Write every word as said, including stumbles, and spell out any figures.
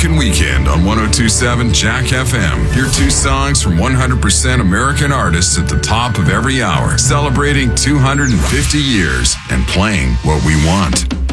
American Weekend on one oh two point seven Jack F M. Hear two songs from one hundred percent American artists at the top of every hour, celebrating two hundred fifty years and playing what we want.